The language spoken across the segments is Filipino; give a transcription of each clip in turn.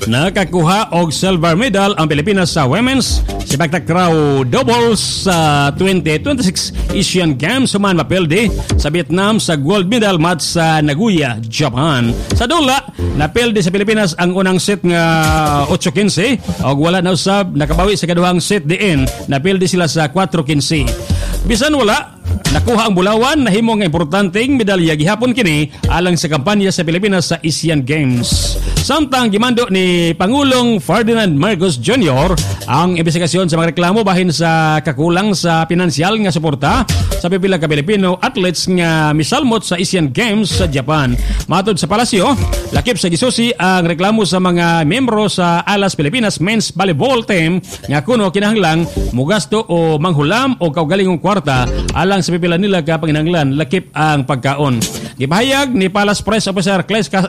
Nakakuha og silver medal ang Pilipinas sa women's sipagtakraw doubles sa 2026 Asian Games human mapildi sa Vietnam sa gold medal match sa Nagoya, Japan. Sa dula, napildi sa Pilipinas ang unang set nga 8-15 og wala na usab nakabawi sa kaduhang set diin. Napildi sila sa 4-15. Bisan wala nakuha ang Bulawan na himong importanteng medalya gihapon kini alang sa kampanya sa Pilipinas sa Asian Games. Samtang gimando ni Pangulong Ferdinand Marcos Jr. ang investigasyon sa mga reklamo bahin sa kakulang sa pinansyal nga suporta sa pipila ka Pilipino athletes nga misalmot sa Asian Games sa Japan. Matod sa palasyo, lakip sa gisusi ang reklamo sa mga membro sa Alas Pilipinas Men's Volleyball Team nga kuno kinahanglang mugasto o manghulam o kaugalingong kwarta alang sa pipila nila ka panginahanglan lakip ang pagkaon. Gipahayag ni Palace Press Officer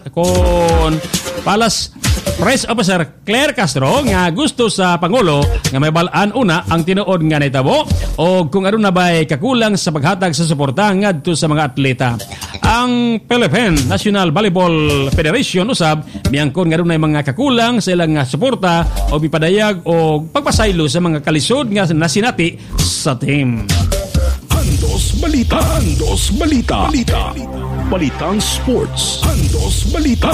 Claire Castro nga gusto sa Pangulo nga may balaan una ang tinuod nga naitabo o kung ano na ba'y kakulang sa paghatag sa suporta ngadto sa mga atleta. Ang Philippine National Volleyball Federation usab miangkon nga dunay mga kakulang sa ilang suporta o bipadayag o pagpasaylo sa mga kalisod nga nasinati sa team. Andos Balita. Balitang Sports. Andos Balita.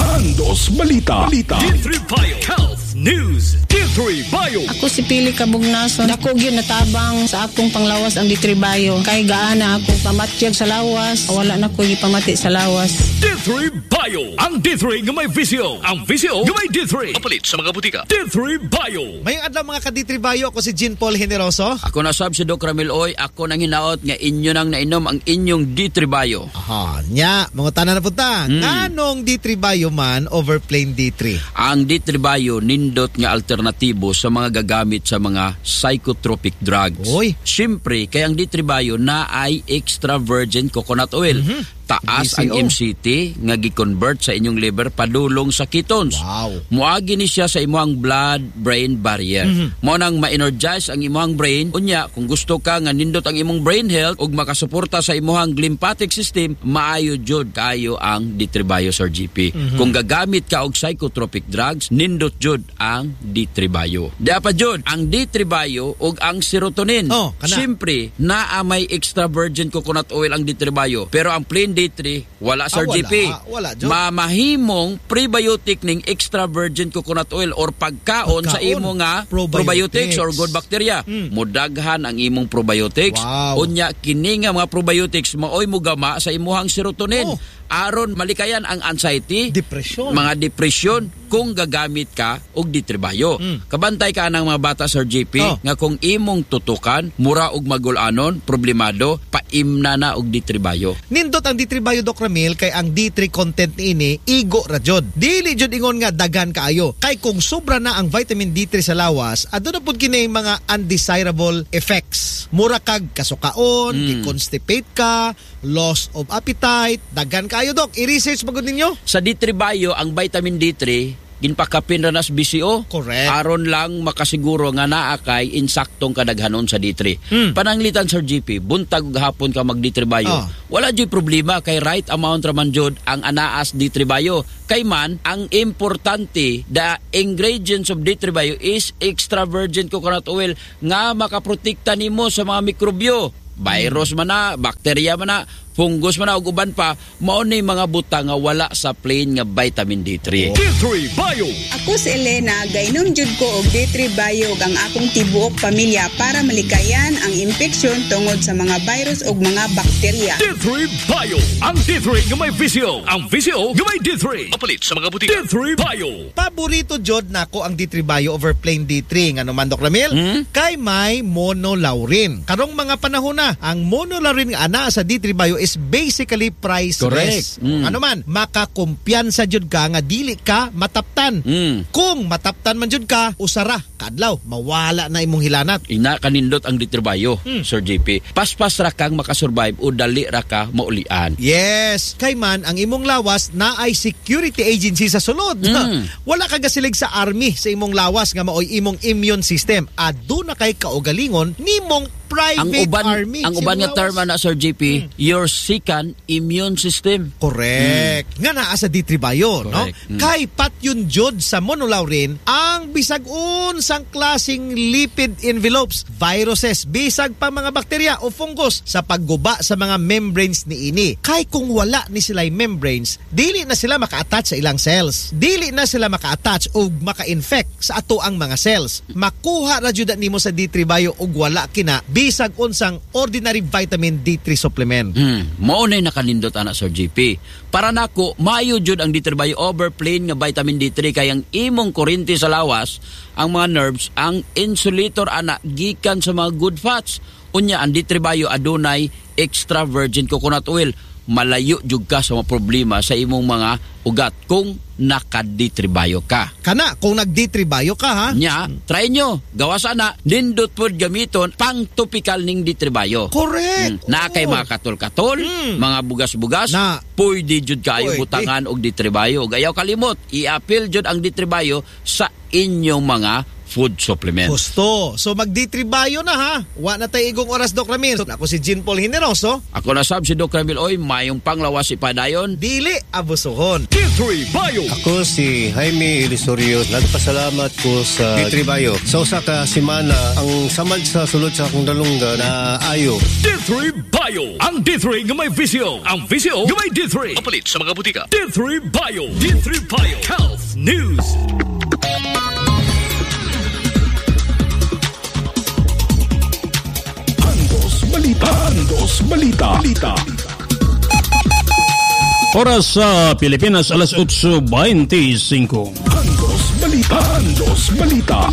D3 Bio Health News. D3 Bio. Ako si Pili Kabugnason. Dako gyud natabang sa akong panglawas ang D3 Bio. Kay gaana ako pamatyag sa lawas. Wala na ko gipamati sa lawas. D3 Bio. Ang D3 nga may visyo. Ang visyo nga may D3. Kapalit sa mga butika. D3 Bio. Mayong adlaw mga ka-D3 Bio. Ako si Jean Paul Generoso. Ako na sab si Doc Ramil Oy. Ako nang hinaot nga inyo nang nainom ang inyong D3 Bio. Aha, nya. Mga tanan na punta. Anong D3 Bio man over plain D3? Ang D3 Bio nindot nga alternatibo sa mga gagamit sa mga psychotropic drugs. Oy. Siyempre, kay ang D3 Bio na ay extra virgin coconut oil. Taas ang MCT nga gi-convert sa inyong liver padulong sa ketones. Wow. Muagi ni siya sa imong blood-brain barrier. Mo nang ma-energize ang imong brain. Unya, kung gusto ka nga nindot ang imong brain health ug makasuporta sa imong lymphatic system, maayo jud kayo ang D3 Bio Sir GP. Kung gagamit ka og psychotropic drugs, nindot jud ang D3 Bio. Dapat jud ang D3 Bio ug ang serotonin. Siyempre, naa may extra virgin coconut oil ang D3 Bio. Pero ang plain D3, wala Sir GP. Wala, mamahimong prebiotic ning extra virgin coconut oil or pagkaon sa imo nga probiotics or good bacteria. Mudaghan ang imong probiotics. Wow. Unya kini nga mga probiotics maoy mugama sa imuhang serotonin. Aron malikayan ang anxiety, mga depression kung gagamit ka og D3 Bio. Kabantay ka ng mga bata Sir JP nga kung imong tutukan mura og magulanon, problemado, paimna na og D3 Bio. Nindot ang D3 Bio Doc Ramil kay ang D3 content ini igo ra jud. Dili jud ingon nga dagan kaayo. Kay kung sobra na ang vitamin D3 sa lawas, aduna pud kini mga undesirable effects. Mura kag kasukaon, constipate ka, loss of appetite, dagan kayo Dok, i-research magud ninyo. Sa D3 Bio ang vitamin D3 ginpakapin ra nas BCO. Correct. Aron lang makasiguro nga naa kay insaktong kadaghanon sa D3. Pananglitan Sir GP, buntag ug hapon ka mag D3 Bio. Wala jud problema kay right amount ra man jud ang anaas D3 Bio. Kay man ang importante the ingredients of D3 Bio is extra virgin coconut oil nga makaprotekta nimo sa mga mikrobyo. Virus man na, bakterya man na, fungus man na, ug uban pa, mao ni mga buta nga wala sa plain nga vitamin D3. D3 Bio. Ako si Elena, gainom jud ko og D3 Bio ug ang akong tibuok pamilya para malikayan ang infeksyon tungod sa mga virus ug mga bakterya. D3 Bio. Ang D3 nga may visyo. Ang visyo nga may D3. Kapalit sa mga butika. D3 Bio. Paborito jud nako ang D3 Bio over plain D3 ngano man Doc Ramil? Kay may monolaurin. Karong mga panahon na ang monolaurin nga ana sa D3 Bio is basically priceless. Ano man, makakumpiyansa jud ka nga dili ka mataptan. Kung mataptan man jud ka, usara kadlaw mawala na imong hilanat. Ina kanindot ang D3 Bio, Sir JP. Paspas ra kang makasurvive o dali ra ka maulian. Yes, kay man ang imong lawas na ay security agency sa sulod. Wala ka gasilig sa army sa imong lawas nga maoy imong immune system. Aduna kay kaugalingon nimong private army. Ang uban nga term na Sir JP, your second immune system. Correct. Nga naa sa D3 Bio, no? Kay pat yun jud sa monolaurin ang bisag unsang klaseng lipid envelopes, viruses, bisag pa mga bakterya o fungus sa pagguba sa mga membranes ni ini. Kay kung wala ni sila membranes, dili na sila maka-attach sa ilang cells. Dili na sila maka-attach o maka-infect sa ato ang mga cells. Makuha ra jud nimo sa D3 Bio og wala kina bisag unsang ordinary vitamin D3 supplement. Mao nay nakanindot ana Sir JP. Para nako maayo jud ang D3 Bio overplain nga vitamin D3 kay ang imong kuryente sa lawas, ang mga nerves, ang insulator ana gikan sa mga good fats. Unya ang D3 Bio adunay extra virgin coconut oil. Malayo jud ka sa mga problema sa imong mga ugat kung naka-D3 Bio ka. Kana, kung nag-D3 Bio ka, ha? Nya, try nyo. Gawas ana, nindot pod gamiton pang topical ning D3 Bio. Correct. Na kay mga katol-katol, mga bugas-bugas, pwede jud kayo butangan og D3 Bio. Gayaw kalimot, i-appeal jud ang D3 Bio sa inyong mga food supplement. Gusto. So mag-D3 Bio na, ha? Wa na tayo igong oras, Doc Ramil. Ako si Jean Paul Hineroso. Ako na sab si Doc Ramil. Oy, mayong panglawas ipadayon. Dili abusuhon. D3 Bio. Ako si Jaime Elisorio. Nagpasalamat ko sa D3 Bio. Sa usa ka semana, ang samad sa sulod sa akong dalungga na ayo. D3 Bio. Ang D3 nga may visyo. Ang visyo nga may D3. Papalit sa mga butika. D3 Bio. D3 Bio. Health News. Andos Balita. Oras sa Pilipinas, alas 8:25. Andos Balita.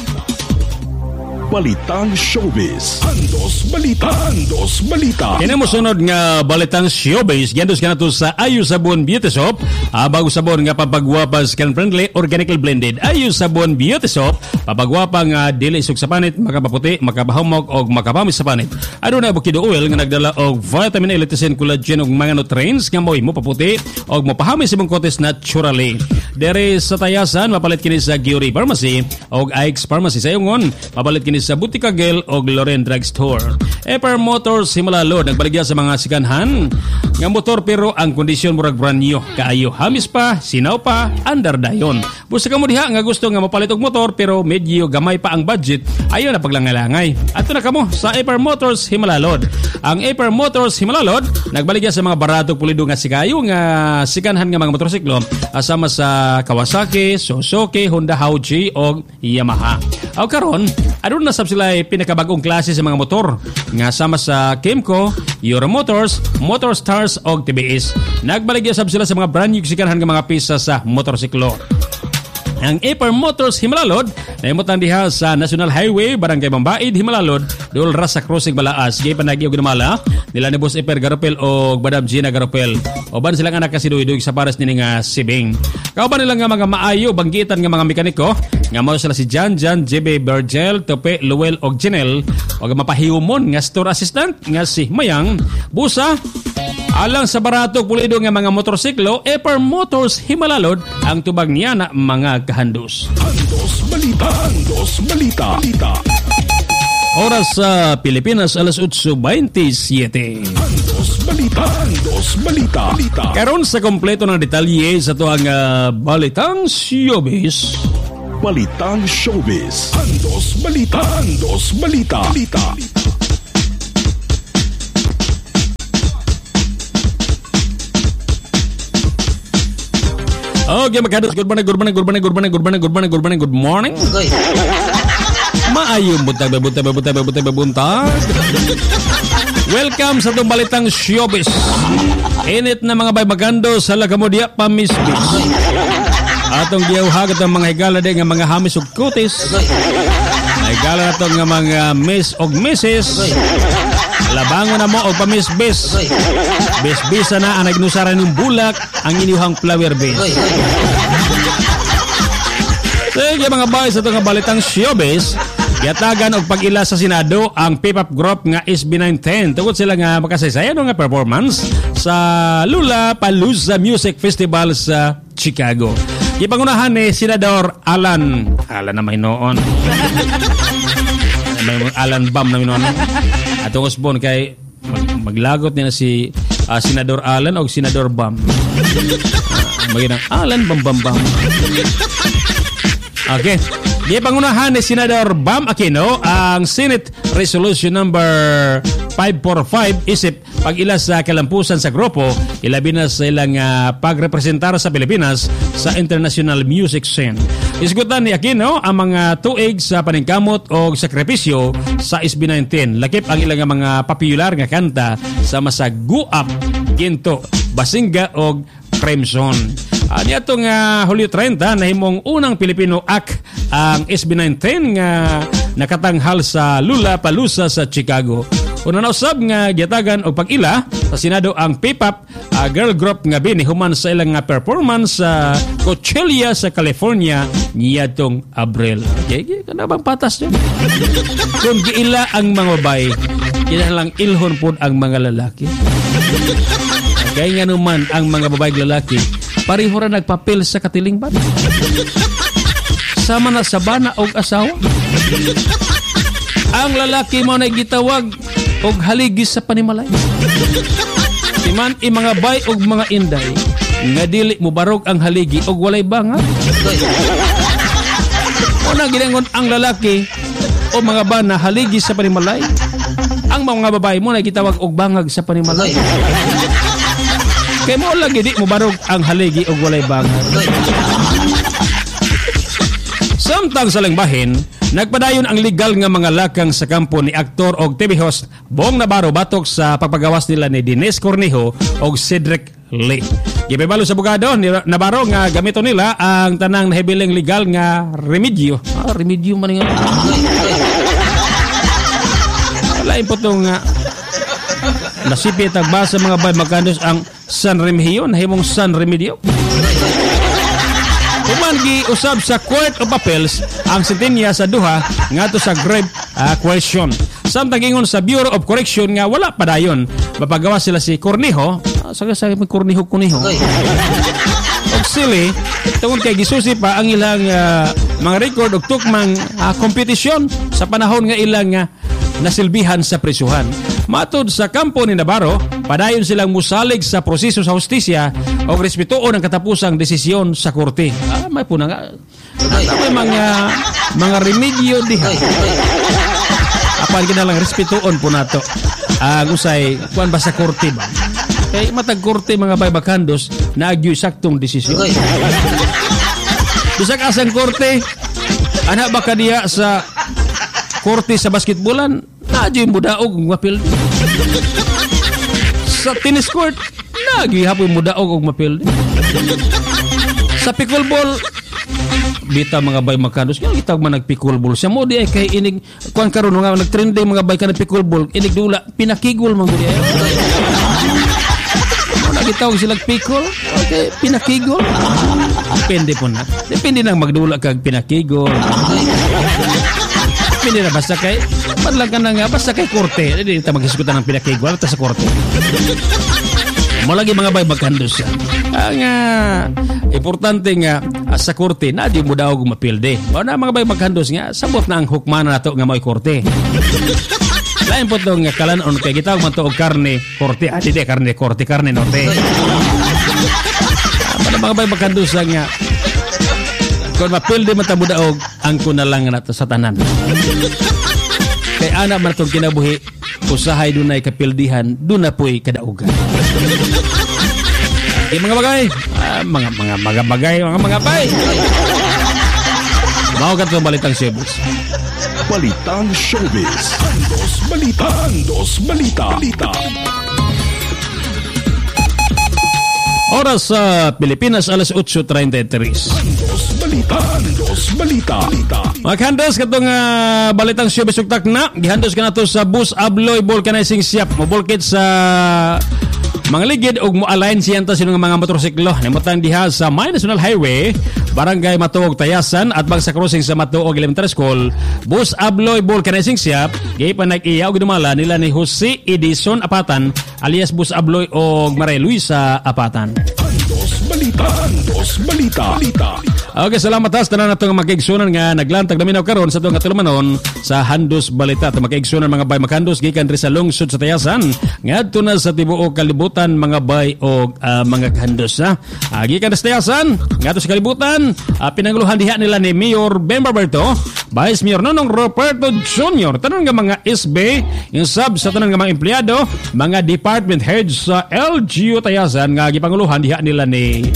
Balitang Showbiz. Andos Balita. Kini mo sunod nga balitang showbiz, gandos ka na to sa Ayu Sabon Beauty Soap. Bago sabon nga papagwapa skin friendly, organically blended. Ayu Sabon Beauty Soap, papagwapa nga dili isog sa panit, makapaputi, makabahumog og makapamis sa panit. Aduna bukido oil nga nagdala og vitamin A, lecithin, collagen og mga nutrients nga mo'y mopaputi og mopahamis imong kotes naturally. Dere sa Tayasan, mapalit kini sa Giori Pharmacy og Ike's Pharmacy sa Yungon. Mapalit kini sa Butika Gel o Loren Drugstore. Eper Motors Himalalo nagbaligya sa mga sikanhan nga motor pero ang kondisyon murag brand new. Kaayo hamis pa, sinaw pa, andar dayon. Busa ka mo diha nga gusto nga mapalit og motor pero medyo gamay pa ang budget, ayo na paglangalangay. Ato na kamo sa Eper Motors Himalalo. Ang Eper Motors Himalalo nagbaligya sa mga barato pulido nga sikayo nga sikanhan nga mga motorsiklo asama sa Kawasaki, Suzuki, Honda Hauji o Yamaha. Aw karon, adun na sab sila pinakabagong klase sa mga motor nga sama sa Kemco, Euro Motors, Motor Stars o TBS. Nagbaligya sab sila sa mga brand new sikanhan nga mga pisa sa motorsiklo. Ang Eper Motors Himalalod naimutan diha sa National Highway Barangay Mambaid, Himalalod, dul ras sa crossing Balaas. Gay panagi og ginamala nila ni Boss Eper Garopel o Madam Gina Garopel. Oban silang anak kasiduy-duy sa pares nini nga sibing. Kauban nila nga mga maayo banggitan nga mga mekaniko nga mao sila si Jan, JB Bergel, Tope, Luel og Janel og mapahiyumon nga store assistant nga si Mayang Busa. Alang sa barato pulido nga mga motorsiklo, Eper Motors Himalalod ang tubag niya na mga kahandos. Andos Balita. Oras sa Pilipinas, alas 8:27. Andos Balita. Karon sa kompleto ng detalye sa tuang balitang showbiz. Balitang Showbiz. Andos Balita. Okay, magkados. Good morning. Maayong buntag. Welcome sa itong balitang showbiz. Init na mga bay magando sa Lagamodia pamisbis. Atong giyawhagat ang mga higala din ng mga hamis ug kutis. Higala na itong mga miss ug misses. Labangon na mo o pamisbis. Bisbisa na ang nagnusaran ng bulak ang inyuhang flower base. Sige mga boys, ito nga balitang showbiz. Yatagan og pag-ila sa Senado ang P-pop group nga SB910. Tungod sila nga makasaysayan nga performance sa Lollapalooza Music Festival sa Chicago. Ipangunahan ni Senador Alan na may noon. May Alan Bam na minuan. Atong usbon kay maglagot niya si Senador Alan o Senador Bam. Maginang Alan Bam Bam Bam. Okay. Di pangunahan ni Senador Bam Aquino ang Senate Resolution number 545 isip pag-ila sa kalampusan sa grupo, ilabi na sa ilang pagrepresentar sa Pilipinas sa international music scene. Isgutan ni Aquino ang mga tuig sa paningkamot o sakripisyo sa SB19. Lakip ang ilang mga popular nga kanta sa Masaguap, Ginto, Basinga o Crimson. Niyato nga Hulyo 30 nahimong unang Pilipino act ang SB19 nga nakatanghal sa Lollapalooza sa Chicago. Una na usab nga giatagan og pag-ila sa Senado ang P-pop girl group nga bini human sa ilang performance sa Coachella sa California niyadtong Abril. Okay, kana bang patas niya? Kung giila ang mga babae, kinahanglang ilhon pud ang mga lalaki. Kaya nga naman ang mga babae lalaki pareho ra nagpapel sa katilingban. Sama na sa bana og asawa. Ang lalaki mo na gitawag og haligi sa panimalay. Timan mga bay og mga inday nga dili mo barog ang haligi og walay bangag. Una ginangon ang lalaki o mga bana haligi sa panimalay. Ang mga babae mo na gitawag og bangag sa panimalay. Kaya mo lagi di mo barog ang haligi o walay bangag. Samtang sa langbahin, nagpadayon ang legal nga mga lakang sa kampo ni aktor og TV host Bong Navarro batok sa pagpagawas nila ni Denise Cornejo og Cedric Lee. Gipabalo sa abogado ni Navarro nga gamito nila ang tanang nahibiling legal nga remedyo. Remedyo man nga. Lain po itong nasipit ang basa mga bay magkandos ang San Remigio, nahimong San Remedio. Umangi usab sa Court of Appeals ang sentenya sa duha ngadto sa grave question. Samtang ingon sa Bureau of Correction nga wala pa dayon mapagawa sila si Cornejo, sa Cornejo. Og sili tungod kay gisusi pa ang ilang mga record og tukmang kompetisyon sa panahon nga ilang nasilbihan sa presyuhan. Matod sa kampo ni Navarro, padayon silang musalig sa proseso sa hustisya o respetuon ang katapusang desisyon sa korte. May po na nga. May mga remedyo diha. Apan kinalang respetuon po nato. Usay, kuan ba sa korte ba? Kaya matag korte mga baybakandos na agyo saktong desisyon. Bisag asang korte, anak ba kaniya sa korte sa basketballan, nadyo yung mudaog mapil. Sa tennis court, nadyo hapon mudaog og mapil. Sa pickleball, bita mga bay makanos, kaya kitag man nag-pickleball. Siya mo di ay kay inig, kuhan karon nga nag-trendy mga bay ka na pickleball, inig dula, pinakigol man guli. Nakitawag silang pickle, okay, pinakigol. Depende po na. Depende nang magdula kag pinakigol. Depende na basta kay padlang ka na nga basta kay korte. Hindi ta maghisgutan ng pinakigol ta sa korte. Mo lagi mga bay magkandos siya. Ang importante nga sa korte na di mo daw mapilde. O na mga bay magkandos nga sabot na ang hukman nato nga mo'y korte. Lain po itong kalanon kay gitawag man to og karne korte. Hindi karne korte, karne norte. Para mga bay magkandos nga kung mapilde man ta mudaog ang kunalang nato sa tanan. Kay ana man itong kinabuhi usahay dunay kapildihan duna po'y kadaugan. Okay, mga bagay mga bagay mao ka itong balitang showbiz. Balitang showbiz. Andos Balita. Oras sa Pilipinas, alas 8:33. Andos Balita. Maghandos ka itong balitang showbiz uktak na. Gihandos ka na ito sa Bus Abloy Vulcanizing Shop. Mabulkit sa mga ligid o mo-align siyenta sino nga mga motorsiklo. Nimutan diha sa May National Highway, Barangay Matuog, Tayasan at bang sa crossing sa Matuog Elementary School. Bus Abloy Vulcanizing Shop. Gay pa nag-iya o ginumala nila ni Jose Edison Apatan alias Bus Abloy o Maria Luisa Apatan. Andos Balita. Balita. Okay, salamat tas tanan natong makaigsunan nga naglantag naminaw karon sa itong katulumanon sa Handos Balita. Ito makaigsunan mga bay maghandos gikan diri sa lungsod sa Tayasan ngadto na sa tibuok kalibutan mga bay o mga kahandos ha. Gikan sa Tayasan ngadto sa kalibutan pinanguluhan diha nila ni Mayor Ben Barberto, Vice Mayor Nonong Roberto Jr. Tanan nga mga SB yung sub sa tanan nga mga empleyado, mga department heads sa LGU Tayasan nga gipanguluhan diha nila ni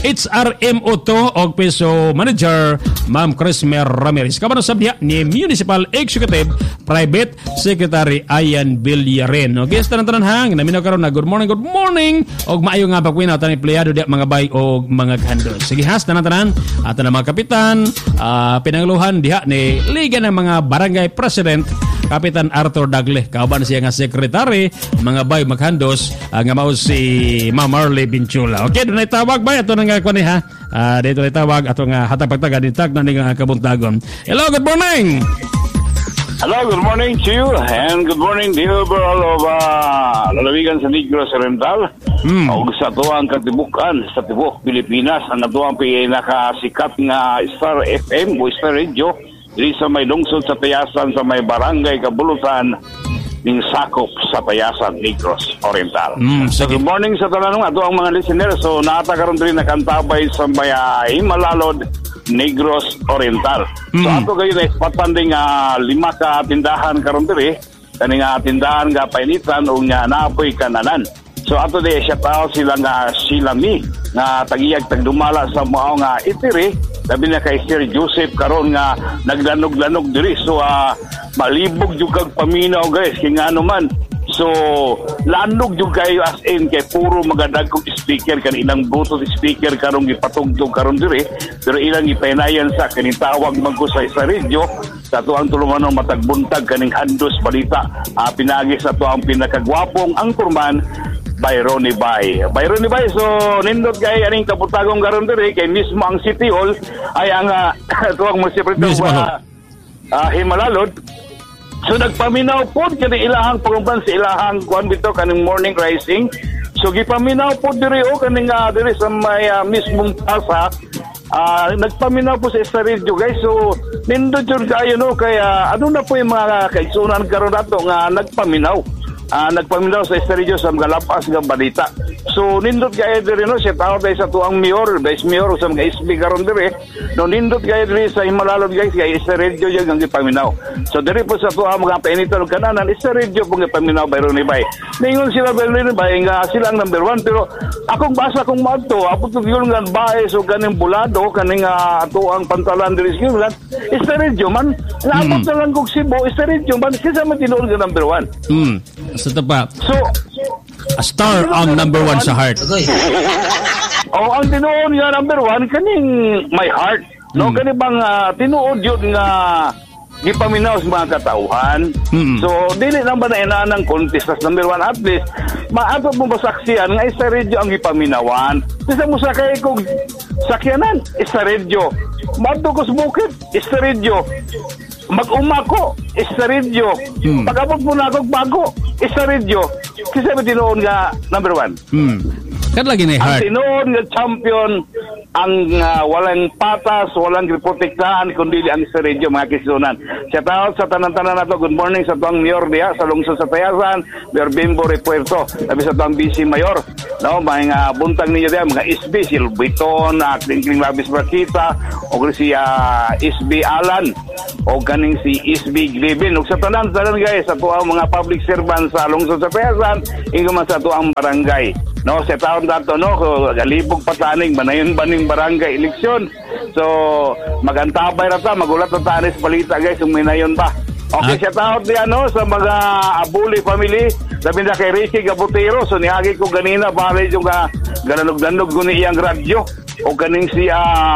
HRMO2 og Peso Manager Ma'am Crismer Ramirez. Kabano sabdiha ni Municipal Executive Private Secretary Ayan Villaren. Okay, tanan hang naminaw karon na good morning og maayo nga pagwinaw tan empleyado di mga bay og mga kandos. Sige has tanan at mga kapitan pinangluhan diha ni Liga ng mga Barangay President Kapitan Arthur Dagle. Kauban siya nga secretary mga bay maghandos nga mao si Ma'am Marley Binchula. Okay, dunay tawag bay ato nga kuan ha. Dito na tawag ato nga hatag pagtagad ditag na ning kabuntagon. Hello, good morning. Hello, good morning to you and good morning to you all of lalawigan sa Negros Oriental. O sa tuwang katibukan sa tibok Pilipinas ang tuwang pinakasikat nga Star FM o Star Radio diri sa may lungsod sa Tayasan sa may barangay Kabulutan ning sakop sa Tayasan, Negros Oriental. So good morning sa tanan ato ang mga listeners. So naata karon diri nakantabay sa may Himalalod, Negros Oriental. So ato kayo na patanding 5 ka tindahan karon diri kaning tindahan nga painitan o nga naapoy kananan. So ato di shout out sila nga silami nga tagiyag tagdumala sa mao nga itiri. Labi na kay Sir Joseph karon nga naglanog-lanog diri. So malibog jud kag paminaw guys kay ngano man. So lanog jud kayo as in kay puro magadag kog speaker kan ilang bluetooth speaker karon gipatugtog karon diri. Pero ilang ipaynayan sa kaning tawag man ko sa radio sa tuang tulumanon matagbuntag kaning Handos Balita. Pinagi sa tuang pinakagwapong angkorman Byron ni Bay. So nindot kay aning kaputagong karon diri kay mismo ang City Hall ay ang tuwang munisipalidad Himalalod. So nagpaminaw po kani ilahang pagumpan sa ilahang kuan bito kaning morning rising. So gipaminaw po diri o kaning diri sa may mismong pasa. Nagpaminaw po sa radio guys. So nindot jud kayo no kaya ano na po yung mga kaigsunan karon nato nga nagpaminaw. Nagpaminaw sa stereo sa mga lapas nga balita. So nindot kaya diri no siya tao sa tuang mayor, vice mayor sa mga SB karon diri. No nindot kaya diri sa Himalalod guys kay stereo jud ang gipaminaw. So diri po sa tuang mga painitan kananan stereo po gipaminaw Byron ni Bay. Ningon sila Byron ni Bay nga sila ang number 1 pero akong basa kong madto apo to gyud nga bae so kaning bulado kaning ato ang pantalan diri sa stereo man. Labot na lang kog Cebu stereo man kisa man tinuod nga number 1. Sa tapa. So, a star ang number 1 sa heart. Ang tinuod nga number 1 kaning my heart. No kani bang tinuod yun nga gipaminaw sa mga katauhan. So dili lang ba na inanang contest as number 1 at least maato mo basaksihan nga isa radio ang gipaminawan. Bisa mo sakay kog sakyanan isa radio. Madto ko sa bukid isa radio. Mag-uma ko, isa radio. Pag-abot mo na ako bago, isa radio. Kasi ba tinuon nga number 1? Kan lagi na heart. Ang tinuon nga champion, ang walang patas, walang protektahan, kundi ang isa radio, mga kisunan. Sa tao, sa tanan-tanan na to, good morning sa tuang mayor diha, sa lungsod sa Tayasan, Mayor Bimbo Repuerto, sabi sa tuang BC Mayor. No, mga buntang ninyo diha, mga SB, si Lubiton, Klingkling Labis Barkita, o si SB Alan, o kaning si SB Glibin. O sa tanan guys, sa tuang mga public servants sa lungsod sa Tayasan, ingon man sa tuang barangay. No, sa taon dato no, galibog pataning banayon baning barangay eleksyon. So, magantabay ra ta, magulat ta tanis balita guys, minayon ba. Okay, sa taon diyan no sa mga Abuli family, sabi na kay Ricky Gabutero, so niagi ko ganina pare yung gananog-ganog guni iyang radyo o kaning si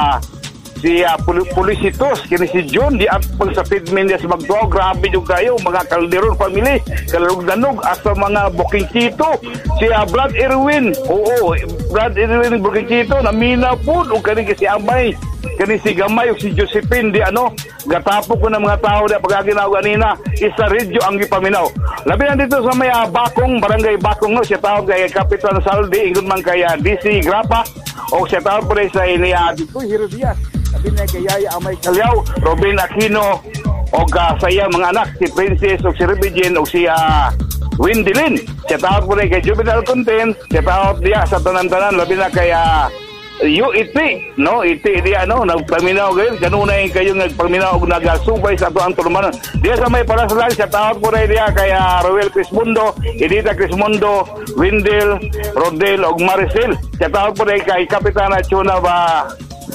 Pulisitos, kini si John di at pag sa Tidmendes magtuaw, grabe yung kayo mga Calderon family, kalug-danog asa mga Bukingkito, si Brad Erwin, Brad Erwin Bukingkito, namina po o kani si Amay, kani si Gamay o si Josephine di gatapo ko ng mga tao na pagkaginaw ganina, isa radio ang gipaminaw. Labi na dito sa may Bakong, barangay Bakong no, siya tawag kay Kapitan Saldi, ingon man kay DC Grapa, O shout out po rin sa iniya dito, Herodias. Sabi na kayaya Amay Kalyaw, Robin Aquino, o sa iyang mga anak, si Princess o si Rebigin o si Windilin. Shout out po rin kay Juvenile Content. Shout out diya sa tanan-tanan, labi na kay UET, no? Iti diya, no? Nagpaminaw kayo. Kanunay kayo nagpaminaw o nagasubay sa ito ang tulumanon. Diya sa may parasalan, shout out po rin diya kay Roel Crismundo, Edita Crismundo, Windel, Rodel o Maricel. Shout out po rin kay Kapitana Chuna ba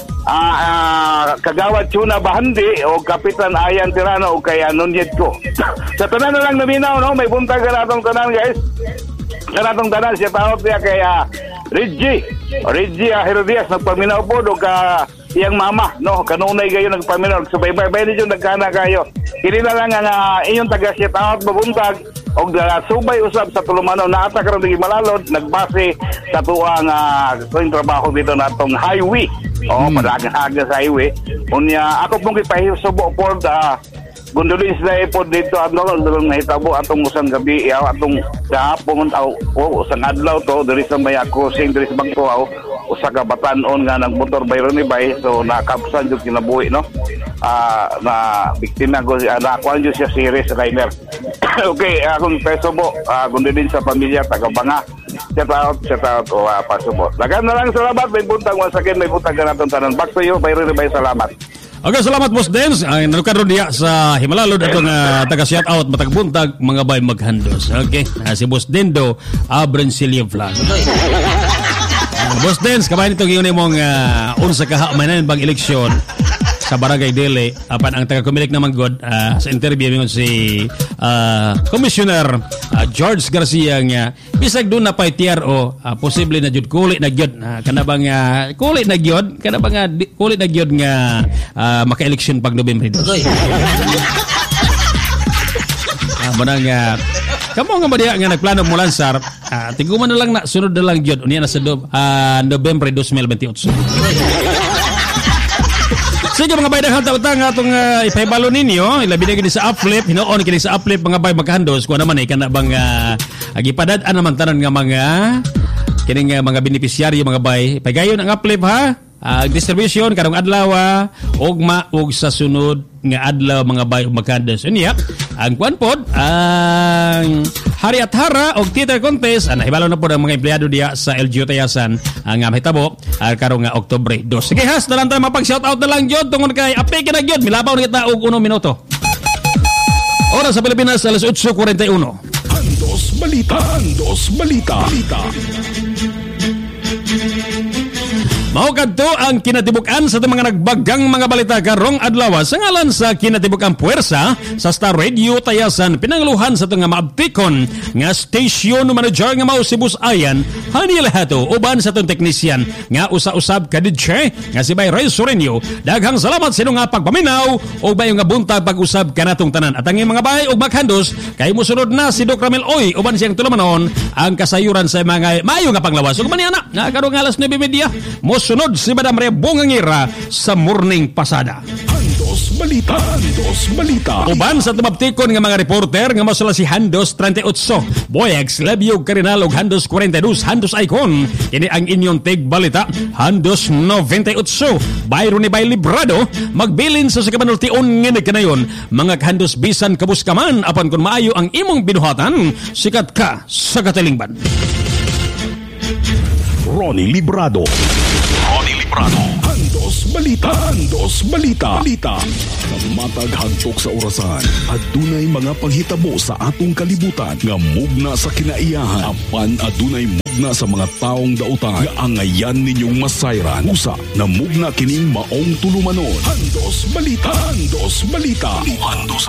Kagawad Chuna Bahandi o Kapitan Ayan Tirano o kay Nunez ko. Sa tanan na lang naminaw, no? May buntag ka natong tanan, guys. Kanatong tanan siya taot niya kay Reggie Herodias nagpaminaw po do ka iyang mama, no? Kanunay kayo nagpaminaw subaybay ninyo nagkana kayo. Kini na lang ang inyong taga siya taot mabuntag og subay usab sa tulumanon naata karon digi Malalod nagbase sa tuang trabaho dito natong highway. Padagan-haga sa highway. Unya ako pong gipahisubo po Gondolins na po dito nahitabo atong usang gabi atong kahapon usang adlaw to diri sa may crossing diri sa Bangko usa ka batan-on nga nagmotor bayro ni bay so nakapsan jud kinabuhi, no? Na biktima ko nakuan jud siya serious rider. Okay, akong pesubo Gondolins sa pamilya taga-Banga. Shout out o pasubo. Dagan na lang salamat, may buntag once again, may buntag na naton tanan. Back to you, bayro ni bay, salamat. Okay, salamat Boss Dens. Ang nalukan ron diya sa Himalalod atong taga-shoutout matagbuntag mga bay maghandos. Okay, si Boss Dendo Abrencilio Vlog. Boss Dens, kabayan itong yun mong unsa kahamanan bang eleksyon sa Barangay Dele. Apan ang taga-Comelec naman God sa interview mingon si Commissioner George Garcia nga bisag doon na pay TRO posible na jud kulit na gyud kana bang kulit na gyud kana bang kulit na gyud nga maka-election pag November 2. Manang kamo nga madiha nga nagplano mo lansar tiguman na lang na sunod na lang gyud unya na sa November 2028. Sige mga bay, naghantaw-tang atong ipahibalo ninyo. Ilabi na gini sa uplip. Hinoon kini sa uplip mga bay magkahandos. Kung naman kana bang agipadadaan naman tanan nga mga kining mga beneficiaryo mga bay. Pagayon ang uplip ha. Distribution karong adlaw ugma ug sa sunod nga adlaw mga bay ug magkahandos. Unya ang kuan pod ang hari at hara og theater contest nahibalo na po ang mga empleyado diya sa LGU Tayasan nga mahitabo karong Oktubre 2. Sige has na lang tayo mapag-shoutout na lang jud tungod kay apik na gyud milabaw na kita og 1 minuto. Oras sa Pilipinas alas 8:41. Andos Balita. Mao kadto ang kinatibuk-an sa mga nagbagang mga balita karong adlaw sa ngalan sa kinatibuk-an puwersa sa Star Radio Tayasan pinangluhan sa nga maabtikon nga station manager nga mao si Bus Ayan Hani Lahato uban sa tong teknisyan nga usa-usab ka DJ nga si Bay Ray Sorenio. Daghang salamat sa inyo nga pagpaminaw o bayo nga buntag pag-usab kanatong tanan at ang mga bay ug maghandos kay mosunod na si Doc Ramel Oy uban siyang tulumanon ang kasayuran sa mga mayo nga panglawas ug maniana nga karong alas 9:30 sunod si Madam Rebongangira sa Morning Pasada. Andos Balita. Uban sa tumabtikon nga mga reporter nga masula si Handos 38, Boyex, Labiog Carinal ug Handos 42, Handos Icon. Kini ang inyong tig balita, Handos 98. Bayro ni Bay Librado, magbilin sa kamanultion nga kanayon, mga Handos bisan kabuskaman apan kun maayo ang imong binuhatan, sikat ka sa katilingban. Ronnie Librado. Andos Balita. Matag hagtok sa orasan at dunay mga panghitabo sa atong kalibutan nga mugna sa kinaiyahan apan adunay mugna sa mga taong dautan nga angayan ninyong masayran usa na mugna kining maong tulumanon. Andos Balita.